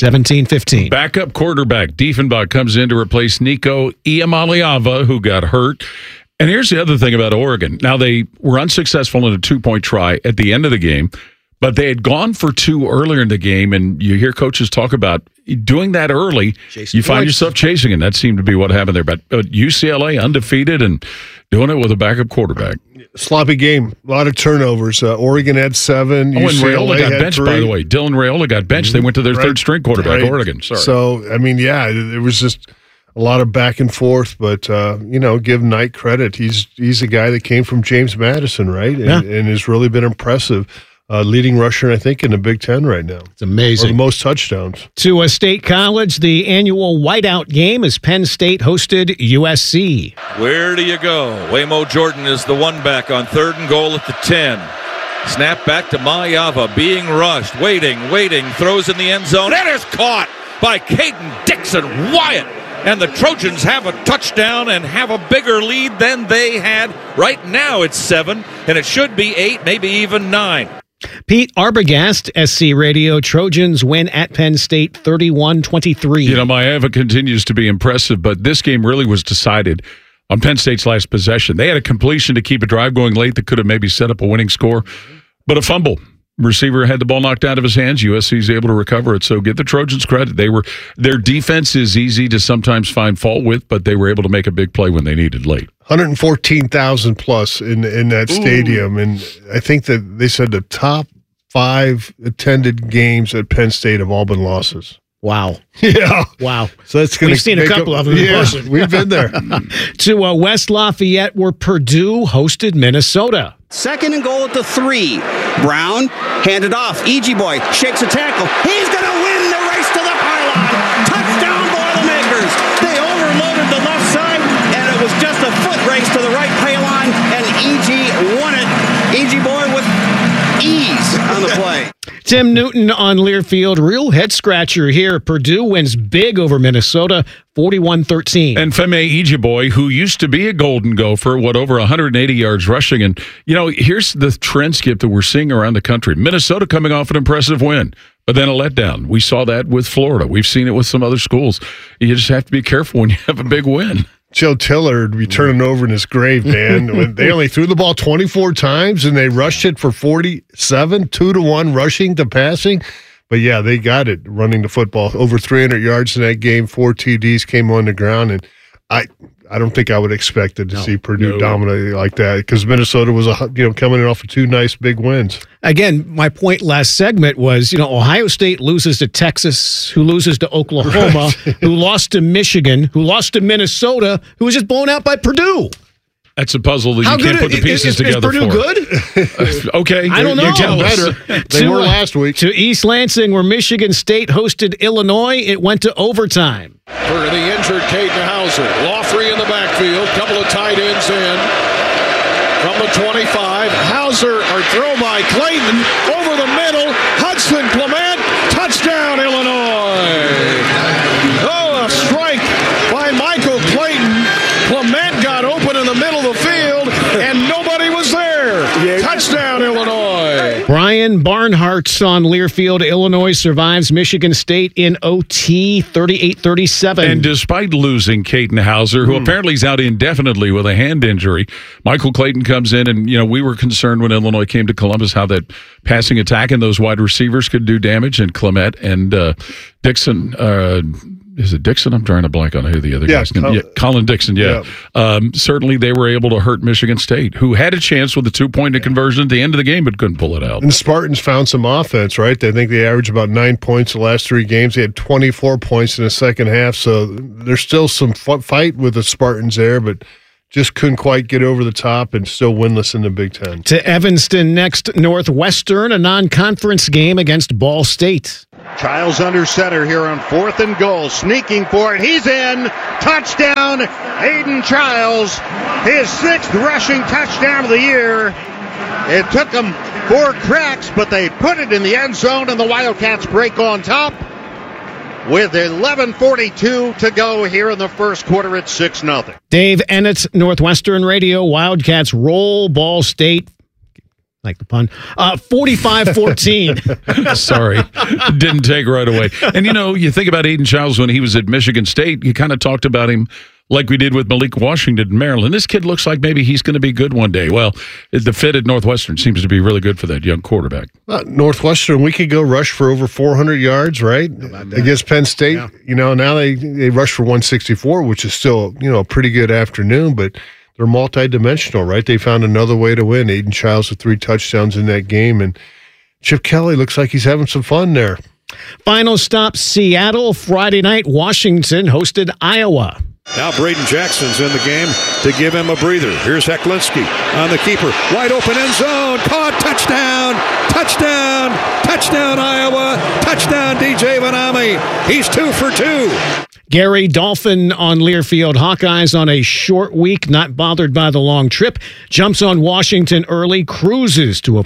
17-15. Backup quarterback Diefenbach comes in to replace Nico Iamaleava, who got hurt. And here's the other thing about Oregon. Now, they were unsuccessful in a 2-point try at the end of the game, but they had gone for 2 earlier in the game, and you hear coaches talk about doing that early, you find yourself chasing, and that seemed to be what happened there. But UCLA undefeated and doing it with a backup quarterback. Sloppy game. A lot of turnovers. Oregon had 7. Oh, and Raiola got benched, 3. By the way. Dylan Raiola got benched. They went to their third-string quarterback, Oregon. Sorry. So, it was just a lot of back and forth, but, give Knight credit. He's a guy that came from James Madison, right? And has really been impressive. Leading rusher, I think, in the Big Ten right now. It's amazing. Or the most touchdowns. To a State College, the annual whiteout game as Penn State hosted USC. Where do you go? Waymo Jordan is the one back on 3rd and goal at the 10. Snap back to Mayava, being rushed, waiting, throws in the end zone. It is caught by Caden Dixon Wyatt. And the Trojans have a touchdown and have a bigger lead than they had. Right now it's 7, and it should be 8, maybe even 9. Pete Arbogast, SC Radio. Trojans win at Penn State 31-23. Mayava continues to be impressive, but this game really was decided on Penn State's last possession. They had a completion to keep a drive going late that could have maybe set up a winning score, but a fumble. Receiver had the ball knocked out of his hands. USC's able to recover it, so give the Trojans credit. Their defense is easy to sometimes find fault with, but they were able to make a big play when they needed late. 114,000 plus in that stadium, and I think that they said the top 5 attended games at Penn State have all been losses. Wow. Yeah. Wow. So that's going to We've seen a couple of them. Yes, we've been there. To West Lafayette, where Purdue hosted Minnesota. 2nd and goal at the 3. Brown handed off. Boy shakes a tackle. He's going to win the race to the pylon. Touchdown, Boilermakers. They overloaded the left side, and it was just a foot race to the right pylon, and won it. Boy with ease on the play. Tim Newton on Learfield. Real head-scratcher here. Purdue wins big over Minnesota, 41-13. And Femi Ijiboy, who used to be a Golden Gopher, over 180 yards rushing. And, here's the trend, Skip, that we're seeing around the country. Minnesota coming off an impressive win, but then a letdown. We saw that with Florida. We've seen it with some other schools. You just have to be careful when you have a big win. Joe Tiller would be turning over in his grave, man. When they only threw the ball 24 times and they rushed it for 47, 2-1 rushing to passing. But yeah, they got it running the football. Over 300 yards in that game, 4 TDs came on the ground, and I don't think I would expect to see Purdue dominating like that because Minnesota was coming in off of 2 nice big wins. Again, my point last segment was, Ohio State loses to Texas, who loses to Oklahoma, who lost to Michigan, who lost to Minnesota, who was just blown out by Purdue. That's a puzzle that you can't put the pieces together for. Is Purdue good? Okay. I don't know. You're getting better. They were last week. To East Lansing, where Michigan State hosted Illinois, it went to overtime. For the injured Caden Hauser. Lawfrey in the backfield. Couple of tight ends in. From the 25. Hauser, or throw by Clayton. Over the middle. Hudson Clement. Touchdown, Illinois. Oh, a strike by Michael Clayton. Clement got open in the middle of the field, and nobody was there. Touchdown, Illinois. Brian win. Barnhart on Learfield, Illinois survives Michigan State in OT 38-37. And despite losing Caden Hauser, who apparently is out indefinitely with a hand injury, Michael Clayton comes in, and we were concerned when Illinois came to Columbus how that passing attack and those wide receivers could do damage, and Clement and Dixon. Is it Dixon? I'm trying to blank on who the other guy's name. Colin Dixon, certainly they were able to hurt Michigan State, who had a chance with a 2-point conversion at the end of the game, but couldn't pull it out. And the Spartans found some offense, right? I think they averaged about 9 points the last 3 games. They had 24 points in the second half, so there's still some fight with the Spartans there, but just couldn't quite get over the top and still winless in the Big Ten. To Evanston next, Northwestern, a non-conference game against Ball State. Childs under center here on 4th and goal. Sneaking for it. He's in. Touchdown, Aiden Childs. His 6th rushing touchdown of the year. It took them 4 cracks, but they put it in the end zone, and the Wildcats break on top. With 11:42 to go here in the first quarter, it's 6-0. Dave Ennett, Northwestern Radio. Wildcats roll Ball State. Like the pun. 45-14. Sorry. Didn't take right away. And, you think about Aiden Childs when he was at Michigan State, you kind of talked about him like we did with Malik Washington in Maryland. This kid looks like maybe he's going to be good one day. Well, the fit at Northwestern seems to be really good for that young quarterback. Northwestern, we could go rush for over 400 yards, right? Against Penn State. Yeah. Now they rush for 164, which is still, a pretty good afternoon, but they're multidimensional, right? They found another way to win. Aiden Childs with 3 touchdowns in that game, and Chip Kelly looks like he's having some fun there. Final stop, Seattle. Friday night, Washington hosted Iowa. Now Braden Jackson's in the game to give him a breather. Here's Hecklinski on the keeper. Wide open end zone. Caught. Touchdown. Touchdown. Touchdown, Iowa. Touchdown, DJ Vanami. He's 2 for 2. Gary Dolphin on Learfield. Hawkeyes on a short week, not bothered by the long trip. Jumps on Washington early, cruises to a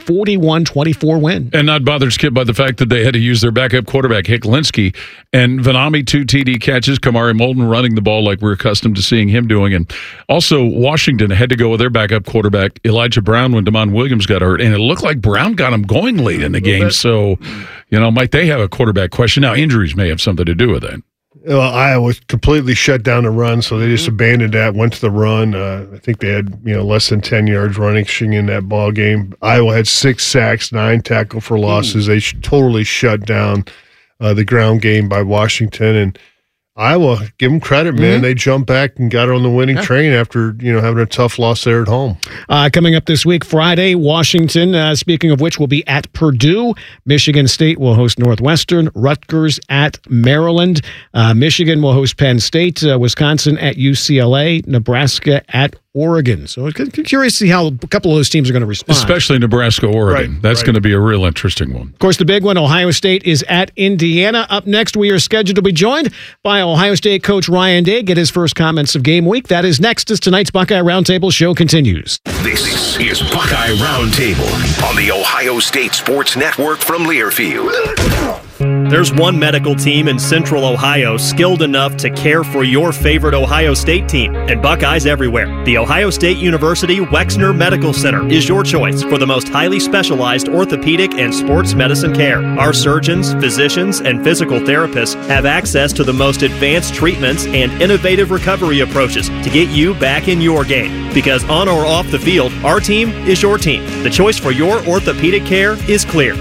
41-24 win. And not bothered, Skip, by the fact that they had to use their backup quarterback, Hecklinski. And Vanami, 2 TD catches. Kamari Molden running the ball like we're accustomed to seeing him doing. And also, Washington had to go with their backup quarterback, Elijah Brown, when Damon Williams got hurt. And it looked like Brown got him going late in the game. So, might they have a quarterback question? Now, injuries may have something to do with that. Well, Iowa completely shut down the run, so they just abandoned that, went to the run. I think they had less than 10 yards rushing in that ball game. Iowa had 6 sacks, 9 tackle for losses. They totally shut down the ground game by Washington, and Iowa, give them credit, man. They jumped back and got on the winning train after having a tough loss there at home. Coming up this week, Friday, Washington, speaking of which, will be at Purdue. Michigan State will host Northwestern. Rutgers at Maryland. Michigan will host Penn State. Wisconsin at UCLA. Nebraska at Oregon. So I'm curious to see how a couple of those teams are going to respond. Especially Nebraska, Oregon. That's going to be a real interesting one. Of course, the big one, Ohio State is at Indiana. Up next, we are scheduled to be joined by Ohio State coach Ryan Day. Get his first comments of game week. That is next as tonight's Buckeye Roundtable show continues. This is Buckeye Roundtable on the Ohio State Sports Network from Learfield. There's one medical team in Central Ohio skilled enough to care for your favorite Ohio State team, and Buckeyes everywhere. The Ohio State University Wexner Medical Center is your choice for the most highly specialized orthopedic and sports medicine care. Our surgeons, physicians, and physical therapists have access to the most advanced treatments and innovative recovery approaches to get you back in your game. Because on or off the field, our team is your team. The choice for your orthopedic care is clear.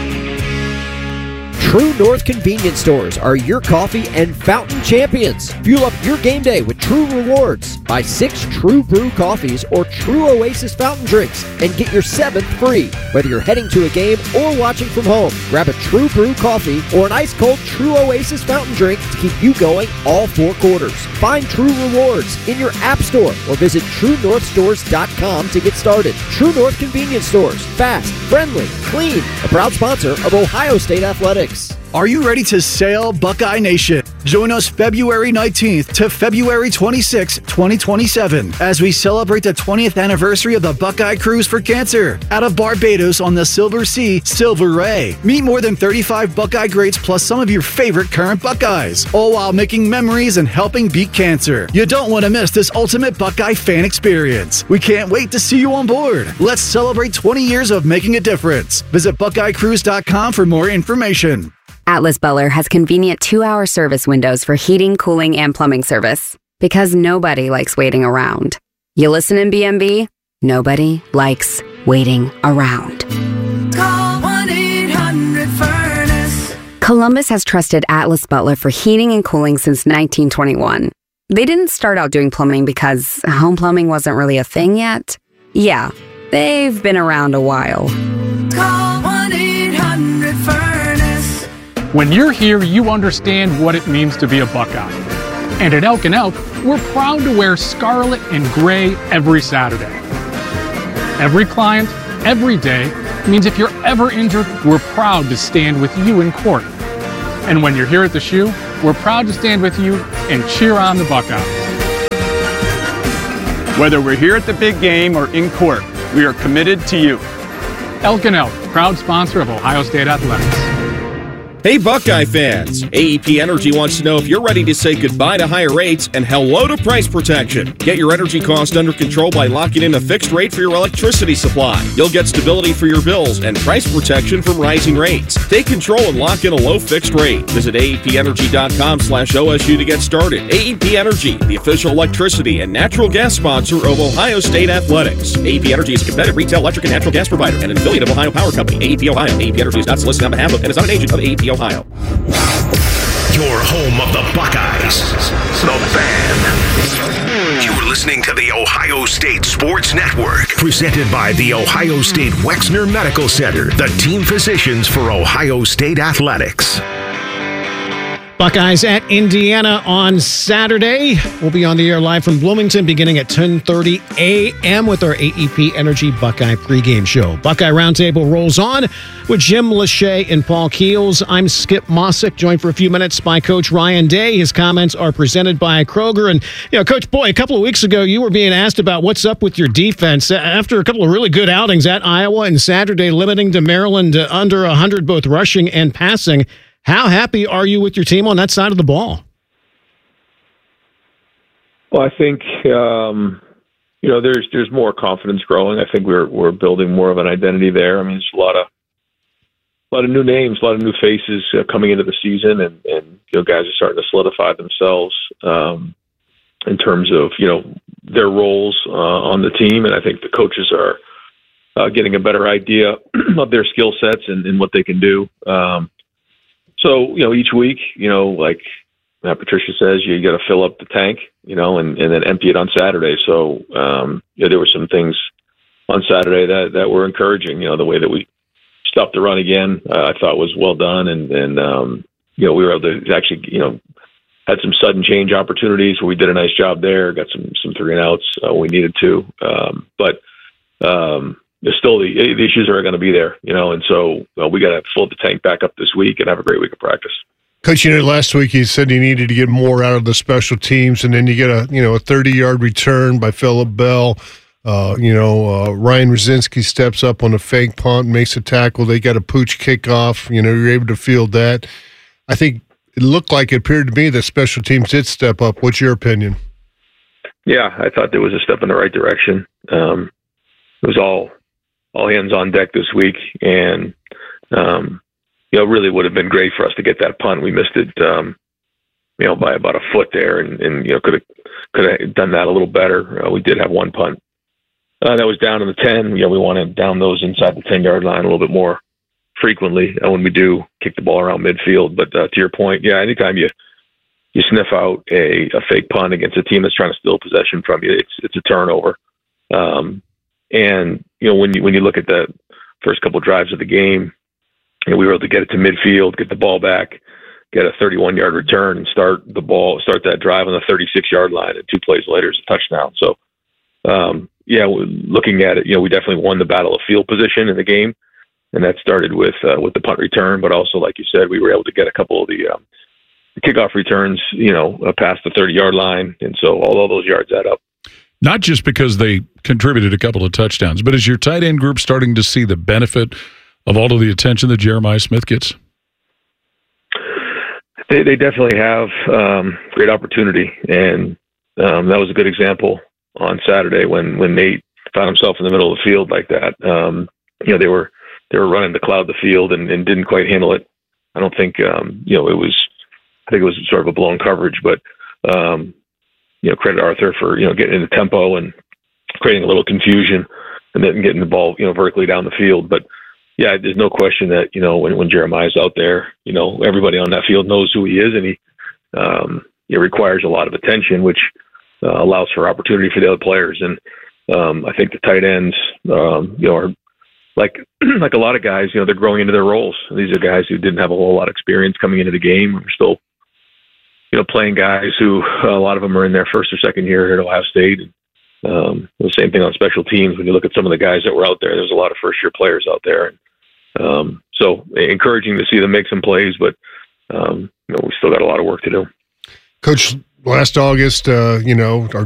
True North convenience stores are your coffee and fountain champions. Fuel up your game day with True Rewards. Buy 6 True Brew coffees or True Oasis fountain drinks and get your 7th free. Whether you're heading to a game or watching from home, grab a True Brew coffee or an ice-cold True Oasis fountain drink to keep you going all 4 quarters. Find True Rewards in your app store or visit TrueNorthStores.com to get started. True North convenience stores. Fast, friendly, clean. A proud sponsor of Ohio State Athletics. Are you ready to sail, Buckeye Nation? Join us February 19th to February 26, 2027, as we celebrate the 20th anniversary of the Buckeye Cruise for Cancer out of Barbados on the Silver Sea, Silver Ray. Meet more than 35 Buckeye greats plus some of your favorite current Buckeyes, all while making memories and helping beat cancer. You don't want to miss this ultimate Buckeye fan experience. We can't wait to see you on board. Let's celebrate 20 years of making a difference. Visit BuckeyeCruise.com for more information. Atlas Butler has convenient 2-hour service windows for heating, cooling, and plumbing service. Because nobody likes waiting around. You listen in BMB? Nobody likes waiting around. Call 1-800-FURNACE. Columbus has trusted Atlas Butler for heating and cooling since 1921. They didn't start out doing plumbing because home plumbing wasn't really a thing yet. Yeah, they've been around a while. Call 1-800-FURNACE. When you're here, you understand what it means to be a Buckeye. And at Elk & Elk, we're proud to wear scarlet and gray every Saturday. Every client, every day, means if you're ever injured, we're proud to stand with you in court. And when you're here at the shoe, we're proud to stand with you and cheer on the Buckeyes. Whether we're here at the big game or in court, we are committed to you. Elk & Elk, proud sponsor of Ohio State Athletics. Hey Buckeye fans, AEP Energy wants to know if you're ready to say goodbye to higher rates and hello to price protection. Get your energy cost under control by locking in a fixed rate for your electricity supply. You'll get stability for your bills and price protection from rising rates. Take control and lock in a low fixed rate. Visit AEPenergy.com/OSU to get started. AEP Energy, the official electricity and natural gas sponsor of Ohio State Athletics. AEP Energy is a competitive retail electric and natural gas provider and an affiliate of Ohio Power Company. AEP Ohio. AEP Energy is not solicited on behalf of and is not an agent of AEP Ohio. Your home of the Buckeyes, the Fan. You're listening to the Ohio State Sports Network, presented by the Ohio State Wexner Medical Center, the team physicians for Ohio State Athletics. Buckeyes at Indiana on Saturday. We'll be on the air live from Bloomington beginning at 10:30 a.m. with our AEP Energy Buckeye pregame show. Buckeye Roundtable rolls on with Jim Lachey and Paul Keels. I'm Skip Mossick, joined for a few minutes by Coach Ryan Day. His comments are presented by Kroger. And, Coach, boy, a couple of weeks ago, you were being asked about what's up with your defense. After a couple of really good outings at Iowa and Saturday, limiting to Maryland to under 100, both rushing and passing, how happy are you with your team on that side of the ball? Well, I think there's more confidence growing. I think we're building more of an identity there. I mean, there's a lot of new names, a lot of new faces coming into the season, and guys are starting to solidify themselves in terms of their roles on the team, and I think the coaches are getting a better idea of their skill sets and what they can do. So, each week, like Patricia says, you got to fill up the tank, and then empty it on Saturday. So, there were some things on Saturday that were encouraging. The way that we stopped the run again, I thought was well done. And we were able to actually, had some sudden change opportunities where we did a nice job there, got some 3-and-outs we needed to. But there's still the issues are going to be there, and so we got to fill the tank back up this week and have a great week of practice. Coach, last week you said you needed to get more out of the special teams, and then you get a 30-yard return by Phillip Bell. Ryan Rosinski steps up on a fake punt, makes a tackle. They got a pooch kickoff. You're able to field that. I think it appeared to me that special teams did step up. What's your opinion? Yeah, I thought there was a step in the right direction. It was all hands on deck this week, and really would have been great for us to get that punt. We missed it, by about a foot there, and could have done that a little better. We did have one punt that was down in the 10. We want to down those inside the 10-yard line a little bit more frequently when we do kick the ball around midfield. But to your point, anytime you sniff out a fake punt against a team that's trying to steal possession from you, it's a turnover. And when you look at the first couple of drives of the game, we were able to get it to midfield, get the ball back, get a 31-yard return, and start that drive on the 36-yard line. And 2 plays later, it's a touchdown. So, looking at it, we definitely won the battle of field position in the game. and that started with the punt return, but also, like you said, we were able to get a couple of the kickoff returns, past the 30-yard line, and so all those yards add up. Not just because they contributed a couple of touchdowns, but is your tight end group starting to see the benefit of all of the attention that Jeremiah Smith gets? They definitely have great opportunity, and that was a good example on Saturday when Nate found himself in the middle of the field like that. They were running to cloud the field and didn't quite handle it. I don't think I think it was sort of a blown coverage, but credit Arthur for getting into tempo and creating a little confusion, and then getting the ball vertically down the field. But yeah, there's no question that when Jeremiah's out there, everybody on that field knows who he is, and he requires a lot of attention, which allows for opportunity for the other players. And I think the tight ends are like a lot of guys, they're growing into their roles. These are guys who didn't have a whole lot of experience coming into the game. We're still playing guys who a lot of them are in their first or second year here at Ohio State. And the same thing on special teams. When you look at some of the guys that were out there, there's a lot of first-year players out there. So encouraging to see them make some plays, but we still got a lot of work to do. Coach, last August, our